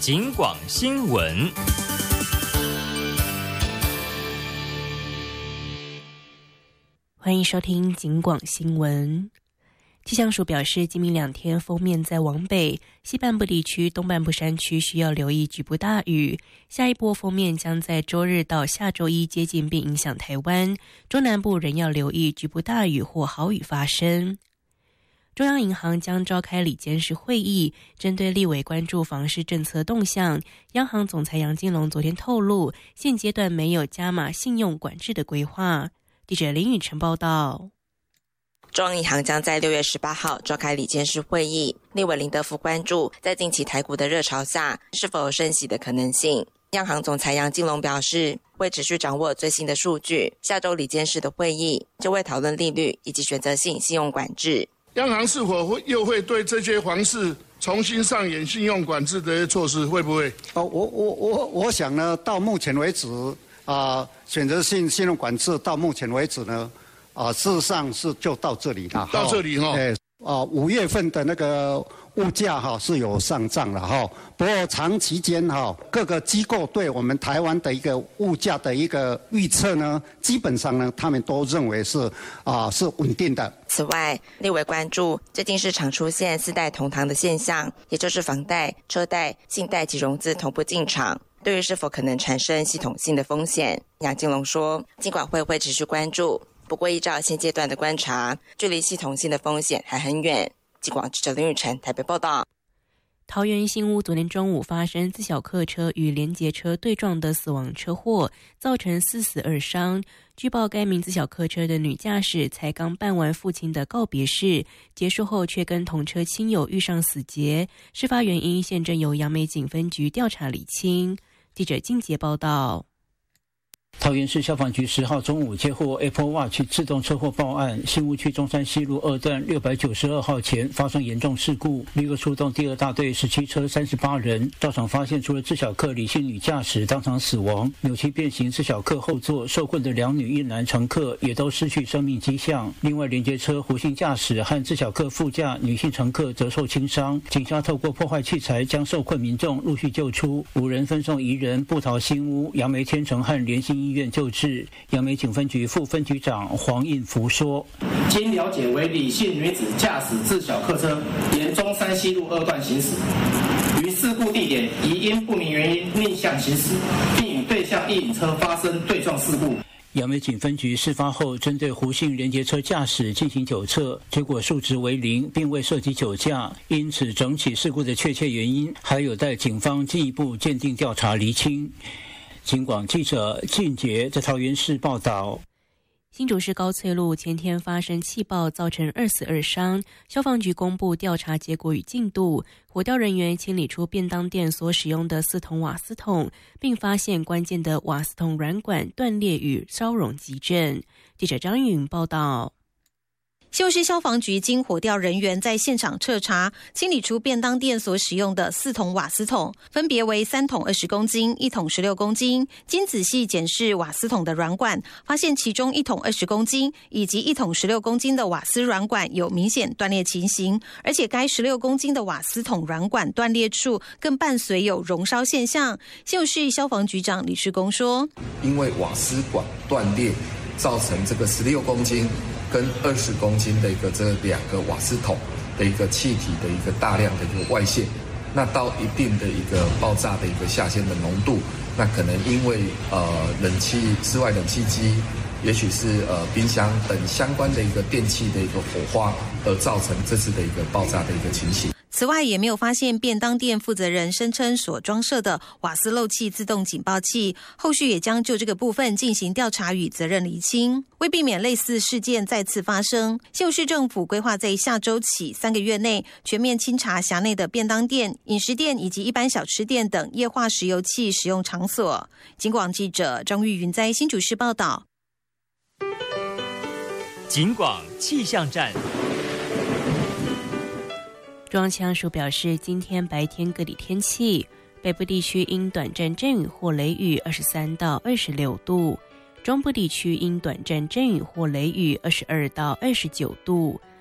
警广新闻。 欢迎收听警广新闻。气象署表示，今明2天锋面在往北，西半部地区、东半部山区需要留意局部大雨。下一波锋面将在周日到下周一接近并影响台湾，中南部仍要留意局部大雨或豪雨发生。中央银行将召开理监事会议，针对立委关注房市政策动向，央行总裁杨金龙昨天透露，现阶段没有加码信用管制的规划。记者林宇晨报道。 中央银行将在6月18号召开理监事会议，立委林德福关注在近期台股的热潮下，是否有升息的可能性。央行总裁杨金龙表示，会持续掌握最新的数据，下周理监事的会议就会讨论利率以及选择性信用管制。 央行是否又会对这些房市重新上演信用管制的措施？会不会？ 我想呢，到目前为止选择性信用管制到目前为止呢，事实上是就到这里了。 到这里哈。 5月份的那个物价是有上涨了哈，不过长期间各个机构对我们台湾的一个物价的一个预测呢，基本上呢，他们都认为是稳定的。 此外，立委关注最近市场出现4代同堂的现象，也就是房贷、车贷、信贷及融资同步进场。对于是否可能产生系统性的风险，杨金龙说，金管会会持续关注，不过依照现阶段的观察，距离系统性的风险还很远。警广记者林宇晨台北报道。 桃园新屋昨天中午发生自小客车与联结车对撞的死亡车祸，造成4死2伤。据报该名自小客车的女驾驶才刚办完父亲的告别式，结束后却跟同车亲友遇上死结，事发原因现正由杨梅警分局调查厘清。记者金杰报道。 桃园市消防局10号中午接获 Apple Watch 自动车祸报案，新屋区中山西路2段692号前发生严重事故，立刻出动第2大队17车38人到场，发现除了自小客李姓女驾驶当场死亡，扭曲变形自小客后座受困的2女1男乘客也都失去生命迹象。另外连接车胡姓驾驶和自小客副驾女性乘客则受轻伤，警方透过破坏器材将受困民众陆续救出，5人分送宜仁、布桃新屋、杨梅天成和联兴医院救治。杨梅警分局副分局长黄应福说， 经了解为李姓女子驾驶自小客车沿中山西路2段行驶，于事故地点疑因不明原因逆向行驶，并与对向一引车发生对撞事故。 杨梅警分局事发后，针对胡姓联结车驾驶进行酒测，结果数值为0，并未涉及酒驾，因此整起事故的确切原因还有待警方进一步鉴定调查厘清。警广记者俊杰在桃园市报道。 新竹市高翠路前天发生气爆，造成2死2伤。消防局公布调查结果与进度，火调人员清理出便当店所使用的4桶瓦斯桶，并发现关键的瓦斯桶软管断裂与烧熔急震。记者张云报道。 新竹市消防局经火调人员在现场彻查，清理出便当店所使用的4桶瓦斯桶，分别为3桶20公斤、1桶16公斤。经仔细检视瓦斯桶的软管，发现其中1桶20公斤以及1桶16公斤的瓦斯软管有明显断裂情形，而且该16公斤的瓦斯桶软管断裂处更伴随有熔烧现象。新竹市消防局长李世公说， 因为瓦斯管断裂造成这个16公斤跟20公斤的这2个瓦斯桶的一个气体的一个大量的一个外泄，那到一定的一个爆炸的一个下限的浓度，那可能因为室外冷气机，也许是冰箱等相关的一个电器的一个火花，而造成这次的一个爆炸的一个情形。 此外，也没有发现便当店负责人声称所装设的瓦斯漏气自动警报器，后续也将就这个部分进行调查与责任厘清。为避免类似事件再次发生，新竹市政府规划在下周起3个月内全面清查辖内的便当店、饮食店以及一般小吃店等液化石油气使用场所。警广记者张玉云在新竹市报道。 警广气象站。 中央气象署表示，今天白天各地天气，北部地区因短暂阵雨或雷雨23到26度，中部地区因短暂阵雨或雷雨22到29度，